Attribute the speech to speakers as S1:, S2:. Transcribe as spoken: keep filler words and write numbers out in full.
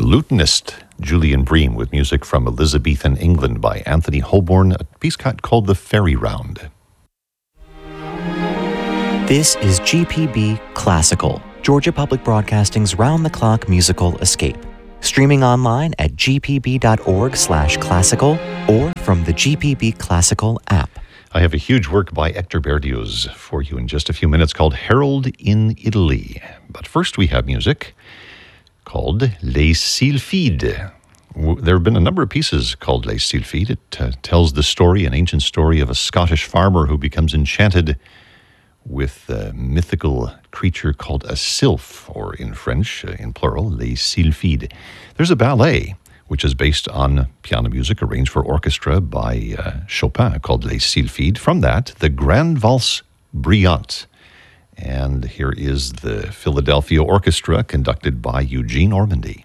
S1: lutenist Julian Bream with music from Elizabethan England by Anthony Holborn, a piece called The Fairy Round.
S2: This is G P B Classical, Georgia Public Broadcasting's round-the-clock musical escape. Streaming online at g p b dot org slash classical or from the G P B Classical app.
S1: I have a huge work by Hector Berlioz for you in just a few minutes called Harold in Italy. But first we have music called Les Sylphides. There have been a number of pieces called Les Sylphides. It uh, tells the story, an ancient story of a Scottish farmer who becomes enchanted with a mythical creature called a sylph, or in French, uh, in plural, Les Sylphides. There's a ballet which is based on piano music arranged for orchestra by uh, Chopin called Les Sylphides. From that, the Grande Valse Brillante. And here is the Philadelphia Orchestra conducted by Eugene Ormandy.